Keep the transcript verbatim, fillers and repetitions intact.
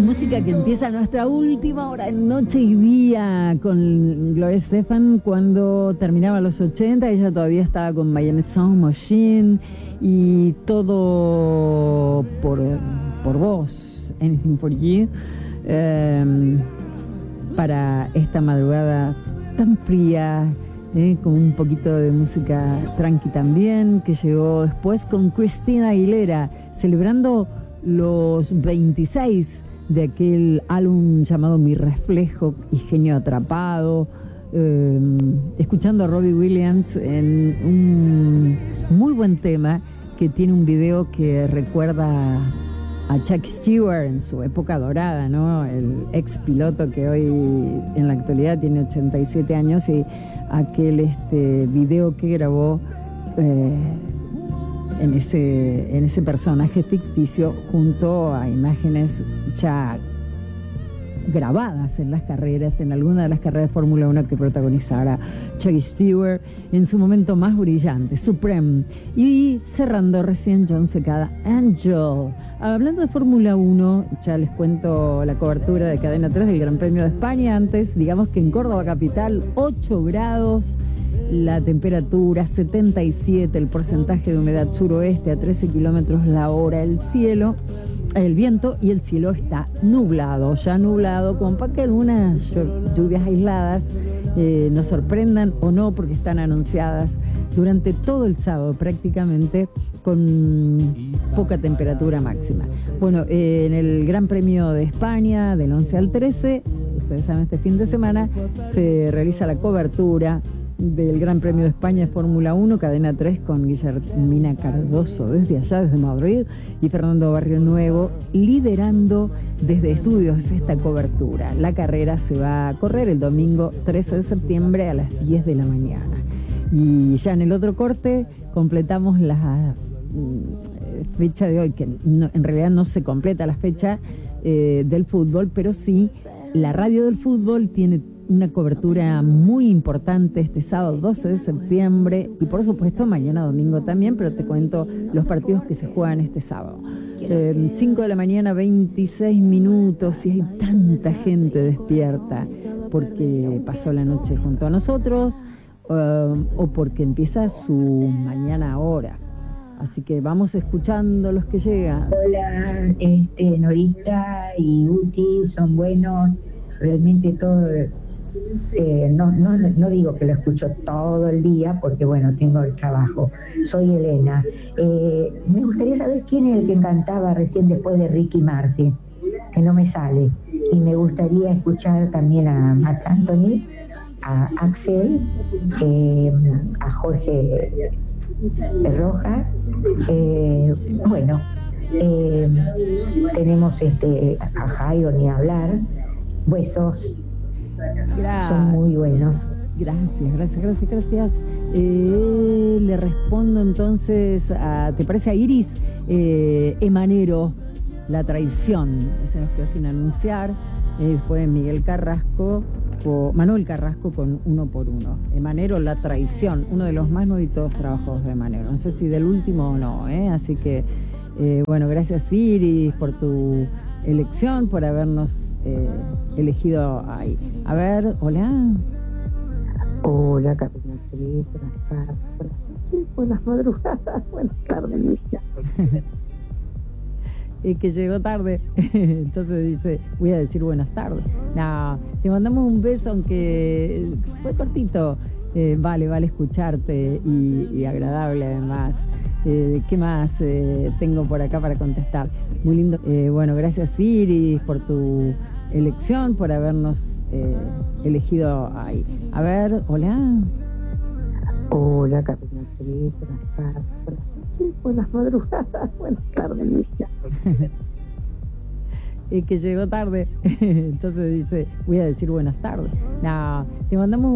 música que empieza nuestra última hora en Noche y Día con Gloria Estefan. Cuando terminaba los ochenta, ella todavía estaba con Miami Sound Machine y todo por, por vos, Anything for You, eh, para esta madrugada tan fría, eh, con un poquito de música tranqui también, que llegó después con Christina Aguilera, celebrando los veintiséis de aquel álbum llamado Mi Reflejo y Genio Atrapado, eh, escuchando a Robbie Williams en un muy buen tema que tiene un video que recuerda a Chuck Stewart en su época dorada, ¿no? El ex piloto que hoy en la actualidad tiene ochenta y siete años, y aquel este video que grabó eh, en ese, en ese personaje ficticio junto a imágenes ya grabadas en las carreras, en alguna de las carreras de Fórmula uno que protagonizara Chuck Stewart en su momento más brillante, Supreme. Y cerrando recién Jon Secada, Angel. Hablando de Fórmula uno, ya les cuento la cobertura de Cadena tres del Gran Premio de España. Antes, digamos que en Córdoba capital, ocho grados, la temperatura setenta y siete, el porcentaje de humedad suroeste a trece kilómetros la hora, el cielo, el viento y el cielo está nublado, ya nublado, como para que algunas lluvias aisladas eh, nos sorprendan o no, porque están anunciadas durante todo el sábado prácticamente, con poca temperatura máxima. Bueno, eh, en el Gran Premio de España del once al trece, ustedes saben, este fin de semana se realiza la cobertura del Gran Premio de España de Fórmula uno, Cadena tres con Guillermina Cardoso desde allá, desde Madrid, y Fernando Barrio Nuevo liderando desde estudios esta cobertura. La carrera se va a correr el domingo trece de septiembre a las diez de la mañana. Y ya en el otro corte completamos la mm, fecha de hoy, que no, en realidad no se completa la fecha eh, del fútbol, pero sí la radio del fútbol tiene una cobertura muy importante este sábado doce de septiembre y por supuesto mañana domingo también, pero te cuento los partidos que se juegan este sábado. Eh, cinco de la mañana, veintiséis minutos, y hay tanta gente despierta porque pasó la noche junto a nosotros uh, o porque empieza su mañana ahora. Así que vamos escuchando los que llegan. Hola, este, Norita y Uti son buenos, realmente todo. Eh, no, no, no digo que lo escucho todo el día porque bueno, tengo el trabajo. Soy Elena. Eh, me gustaría saber quién es el que cantaba recién después de Ricky Martin, que no me sale. Y me gustaría escuchar también a Marc Anthony, a Axel, eh, a Jorge Rojas. Eh, bueno, eh, tenemos este a Jairo, ni hablar. Huesos. Gracias. Son muy buenos. Gracias, gracias, gracias, gracias. Eh, le respondo entonces a, ¿te parece a Iris? Eh, Emanero, La Traición. Ese nos quedó sin anunciar. Eh, fue Miguel Carrasco, o Manuel Carrasco con Uno por Uno. Emanero, La Traición, uno de los más nuevos trabajos de Emanero. No sé si del último o no, ¿eh? Así que, eh, bueno, gracias Iris por tu elección, por habernos Eh, elegido ahí. A ver, hola. Hola, Carolina. Buenas tardes. Sí, buenas madrugadas. Buenas tardes, Luisa. Y que llegó tarde. Entonces dice, voy a decir buenas tardes. No, te mandamos un beso, aunque fue cortito. Eh, vale, vale escucharte y, y agradable además. Eh, ¿Qué más eh, tengo por acá para contestar? Muy lindo. Eh, bueno, gracias Iris por tu elección, por habernos eh, elegido ahí. A ver, hola. Hola, Carolina. Buenas tardes. Sí, buenas madrugadas. Buenas tardes, Luisa. Y que llegó tarde. Entonces dice, voy a decir buenas tardes. No, te mandamos